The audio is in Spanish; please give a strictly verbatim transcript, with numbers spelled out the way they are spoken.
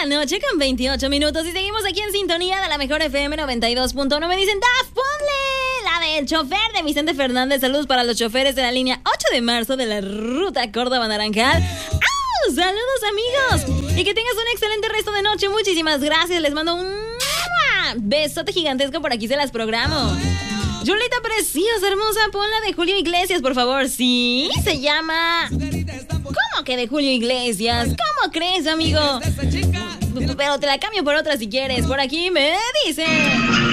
la noche con veintiocho minutos y seguimos aquí en sintonía de la mejor F M noventa y dos punto nueve. Me dicen, Daf, ponle la del chofer de Vicente Fernández. Saludos para los choferes de la línea ocho de marzo de la ruta Córdoba-Naranjal. ¡Ah! Saludos, amigos. Y que tengas un excelente resto de noche. Muchísimas gracias. Les mando un besote gigantesco. Por aquí se las programo. Julita preciosa, hermosa, ponla de Julio Iglesias, por favor. Sí, se llama... ¿Cómo que de Julio Iglesias? ¿Cómo crees, amigo? Pero te la cambio por otra si quieres. Por aquí me dice...